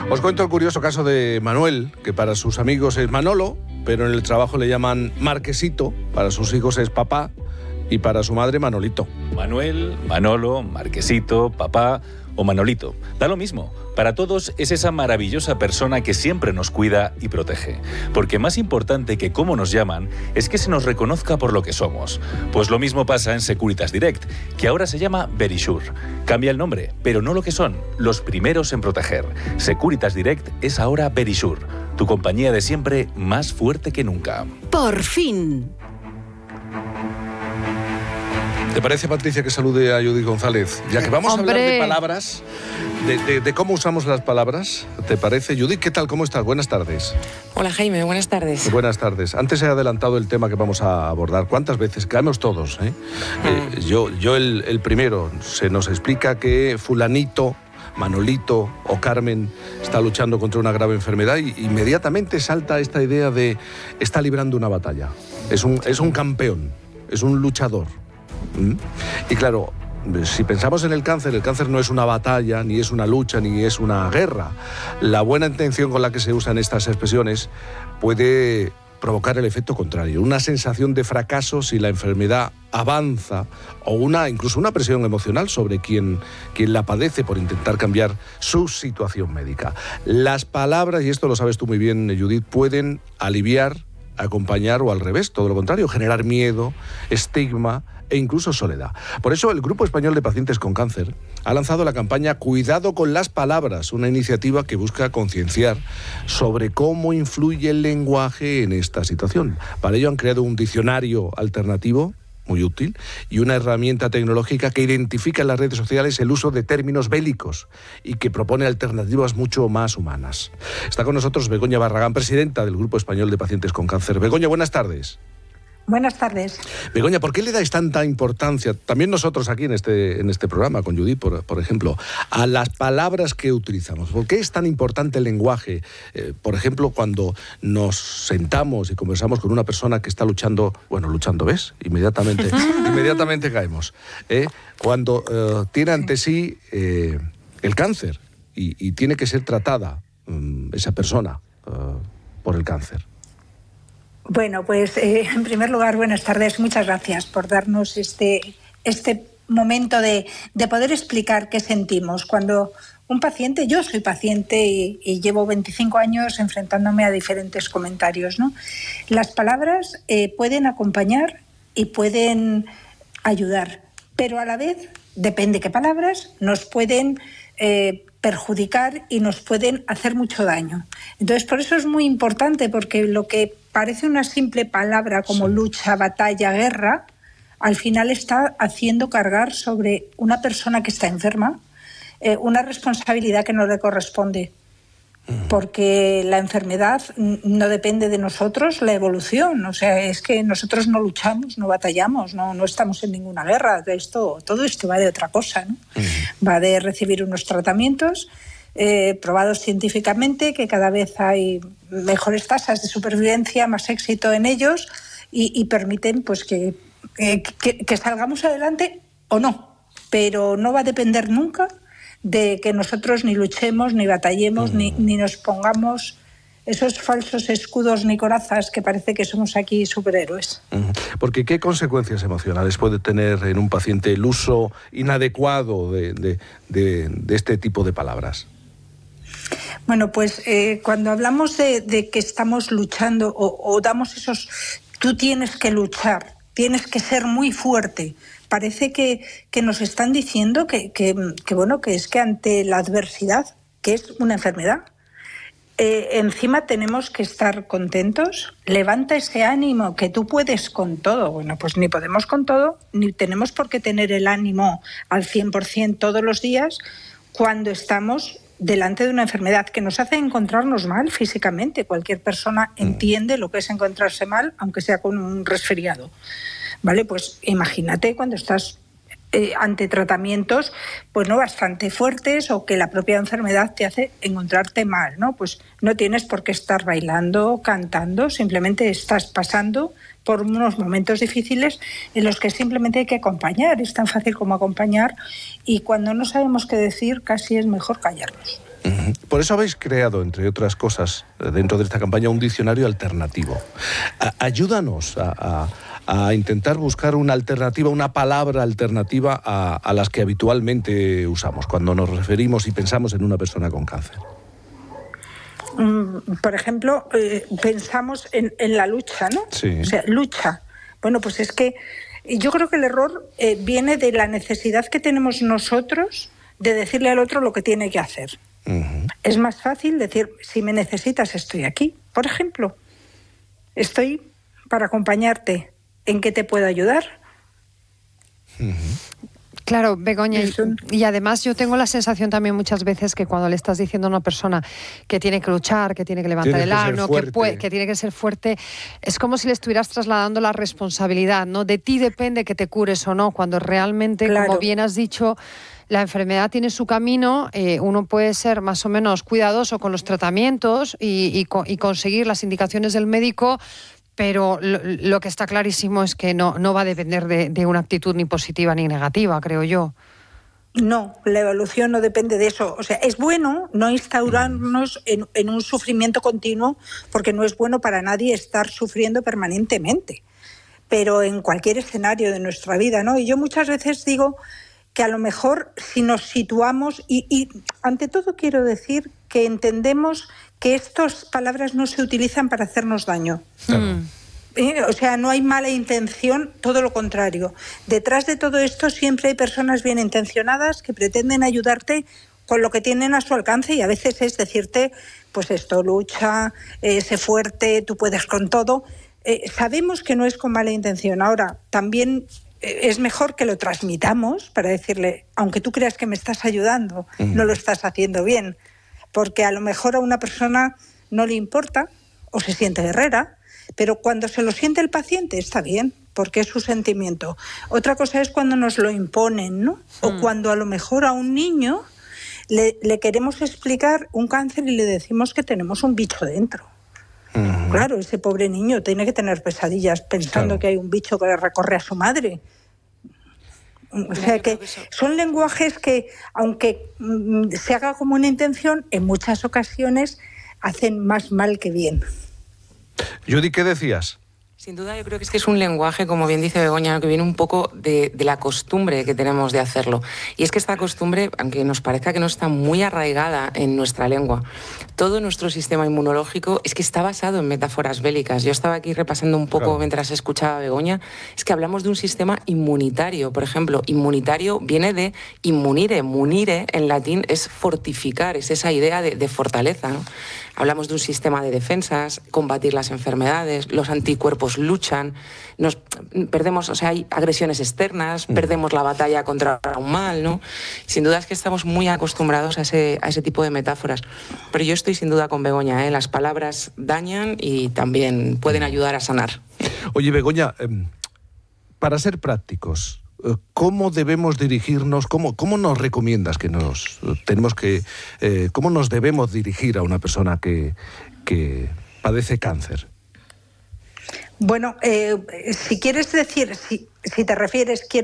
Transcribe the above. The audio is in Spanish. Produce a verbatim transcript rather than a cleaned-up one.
Os cuento el curioso caso de Manuel, que para sus amigos es Manolo, pero en el trabajo le llaman Marquesito, para sus hijos es papá y para su madre Manolito. Manuel, Manolo, Marquesito, papá o Manolito. Da lo mismo. Para todos es esa maravillosa persona que siempre nos cuida y protege. Porque más importante que cómo nos llaman es que se nos reconozca por lo que somos. Pues lo mismo pasa en Securitas Direct, que ahora se llama Verisure. Cambia el nombre, pero no lo que son, los primeros en proteger. Securitas Direct es ahora Verisure, tu compañía de siempre más fuerte que nunca. Por fin. ¿Te parece, Patricia, que salude a Judith González? Ya que vamos ¡Hombre! a hablar de palabras, de, de, de cómo usamos las palabras, ¿te parece? Judith, ¿qué tal? ¿Cómo estás? Buenas tardes. Hola, Jaime, buenas tardes. Buenas tardes. Antes he adelantado el tema que vamos a abordar. ¿Cuántas veces? Caemos todos, ¿eh? Mm. eh yo, yo el, el primero. Se nos explica que fulanito, Manolito o Carmen está luchando contra una grave enfermedad y inmediatamente salta esta idea de está librando una batalla. Es un, es un campeón, es un luchador. ¿Mm? Y claro, si pensamos en el cáncer, el cáncer no es una batalla, ni es una lucha, ni es una guerra. La buena intención con la que se usan estas expresiones puede provocar el efecto contrario, una sensación de fracaso si la enfermedad avanza o una incluso una presión emocional sobre quien, quien la padece por intentar cambiar su situación médica. Las palabras, y esto lo sabes tú muy bien, Judith, pueden aliviar, acompañar o al revés, todo lo contrario, generar miedo, estigma e incluso soledad. Por eso el Grupo Español de Pacientes con Cáncer ha lanzado la campaña Cuidado con las Palabras, una iniciativa que busca concienciar sobre cómo influye el lenguaje en esta situación. Para ello han creado un diccionario alternativo muy útil y una herramienta tecnológica que identifica en las redes sociales el uso de términos bélicos y que propone alternativas mucho más humanas. Está con nosotros Begoña Barragán, presidenta del Grupo Español de Pacientes con Cáncer. Begoña, buenas tardes. Buenas tardes. Begoña, ¿por qué le dais tanta importancia, también nosotros aquí en este, en este programa, con Judith, por, por ejemplo, a las palabras que utilizamos? ¿Por qué es tan importante el lenguaje? Eh, por ejemplo, cuando nos sentamos y conversamos con una persona que está luchando, bueno, luchando, ¿ves? Inmediatamente, inmediatamente caemos. ¿eh? Cuando eh, tiene ante sí eh, el cáncer y, y tiene que ser tratada um, esa persona uh, por el cáncer. Bueno, pues eh, en primer lugar, buenas tardes. Muchas gracias por darnos este, este momento de, de poder explicar qué sentimos. Cuando un paciente, yo soy paciente y, y llevo veinticinco años enfrentándome a diferentes comentarios, ¿no? Las palabras eh, pueden acompañar y pueden ayudar, pero a la vez, depende qué palabras, nos pueden eh, perjudicar y nos pueden hacer mucho daño. Entonces, por eso es muy importante, porque lo que parece una simple palabra como sí. lucha, batalla, guerra, al final está haciendo cargar sobre una persona que está enferma eh, una responsabilidad que no le corresponde. Porque la enfermedad no depende de nosotros, la evolución. O sea, es que nosotros no luchamos, no batallamos, no, no estamos en ninguna guerra. Esto, todo esto va de otra cosa, ¿no? Uh-huh. Va de recibir unos tratamientos eh, probados científicamente, que cada vez hay mejores tasas de supervivencia, más éxito en ellos y, y permiten pues que, eh, que, que salgamos adelante o no. Pero no va a depender nunca de que nosotros ni luchemos, ni batallemos, mm. ni, ni nos pongamos esos falsos escudos ni corazas que parece que somos aquí superhéroes. Mm. Porque ¿qué consecuencias emocionales puede tener en un paciente el uso inadecuado de, de, de, de este tipo de palabras? Bueno, pues eh, cuando hablamos de, de que estamos luchando o, o damos esos... Tú tienes que luchar, tienes que ser muy fuerte. Parece que, que nos están diciendo que, que, que, bueno, que es que ante la adversidad, que es una enfermedad, eh, encima tenemos que estar contentos. Levanta ese ánimo, que tú puedes con todo. Bueno, pues ni podemos con todo, ni tenemos por qué tener el ánimo al cien por ciento todos los días cuando estamos delante de una enfermedad que nos hace encontrarnos mal físicamente. Cualquier persona entiende lo que es encontrarse mal, aunque sea con un resfriado. Vale, pues imagínate cuando estás eh, ante tratamientos pues no bastante fuertes o que la propia enfermedad te hace encontrarte mal, ¿no? Pues no tienes por qué estar bailando, cantando, simplemente estás pasando por unos momentos difíciles en los que simplemente hay que acompañar. Es tan fácil como acompañar y cuando no sabemos qué decir casi es mejor callarnos. Uh-huh. Por eso habéis creado, entre otras cosas, dentro de esta campaña, un diccionario alternativo. A- ayúdanos a, a, a intentar buscar una alternativa, una palabra alternativa a, a las que habitualmente usamos cuando nos referimos y pensamos en una persona con cáncer. Por ejemplo, eh, pensamos en, en la lucha, ¿no? Sí. O sea, lucha. Bueno, pues es que yo creo que el error eh, viene de la necesidad que tenemos nosotros de decirle al otro lo que tiene que hacer. Uh-huh. Es más fácil decir, si me necesitas, estoy aquí. Por ejemplo, estoy para acompañarte. ¿En qué te puedo ayudar? Uh-huh. Claro, Begoña, y, y además yo tengo la sensación también muchas veces que cuando le estás diciendo a una persona que tiene que luchar, que tiene que levantar tiene el ano, que, puede, que tiene que ser fuerte, es como si le estuvieras trasladando la responsabilidad, ¿no? De ti depende que te cures o no, cuando realmente, claro, como bien has dicho, la enfermedad tiene su camino, eh, uno puede ser más o menos cuidadoso con los tratamientos y, y, y conseguir las indicaciones del médico, pero lo, lo que está clarísimo es que no, no va a depender de, de una actitud ni positiva ni negativa, creo yo. No, la evolución no depende de eso. O sea, es bueno no instaurarnos en, en un sufrimiento continuo, porque no es bueno para nadie estar sufriendo permanentemente, pero en cualquier escenario de nuestra vida, ¿no? Y yo muchas veces digo que a lo mejor si nos situamos, y, y ante todo quiero decir que entendemos que estas palabras no se utilizan para hacernos daño. Claro. ¿Eh? O sea, no hay mala intención, todo lo contrario. Detrás de todo esto siempre hay personas bien intencionadas que pretenden ayudarte con lo que tienen a su alcance, y a veces es decirte, pues esto, lucha, eh, sé fuerte, tú puedes con todo. Eh, sabemos que no es con mala intención. Ahora, también eh, es mejor que lo transmitamos para decirle, aunque tú creas que me estás ayudando, uh-huh, no lo estás haciendo bien. Porque a lo mejor a una persona no le importa o se siente guerrera, pero cuando se lo siente el paciente está bien, porque es su sentimiento. Otra cosa es cuando nos lo imponen, ¿no? Mm. O cuando a lo mejor a un niño le, le queremos explicar un cáncer y le decimos que tenemos un bicho dentro. Mm. Claro, ese pobre niño tiene que tener pesadillas pensando, claro, que hay un bicho que recorre a su madre. O sea que son lenguajes que, aunque mm, se haga como una intención, en muchas ocasiones hacen más mal que bien. Judy, ¿qué decías? Sin duda yo creo que es que es un lenguaje, como bien dice Begoña, que viene un poco de, de la costumbre que tenemos de hacerlo. Y es que esta costumbre, aunque nos parezca que no está muy arraigada en nuestra lengua, todo nuestro sistema inmunológico es que está basado en metáforas bélicas. Yo estaba aquí repasando un poco, claro, mientras escuchaba a Begoña, es que hablamos de un sistema inmunitario. Por ejemplo, inmunitario viene de immunire. Munire en latín es fortificar, es esa idea de, de fortaleza, ¿no? Hablamos de un sistema de defensas, combatir las enfermedades, los anticuerpos luchan, nos perdemos, o sea, hay agresiones externas, mm. perdemos la batalla contra un mal, ¿no? Sin duda es que estamos muy acostumbrados a ese, a ese tipo de metáforas. Pero yo estoy sin duda con Begoña, ¿eh? Las palabras dañan y también pueden ayudar a sanar. Oye, Begoña, eh, para ser prácticos, ¿cómo debemos dirigirnos? ¿Cómo, cómo nos recomiendas que nos tenemos que, eh, cómo nos debemos dirigir a una persona que, que padece cáncer? Bueno, eh, si quieres decir, si, si te refieres, quiero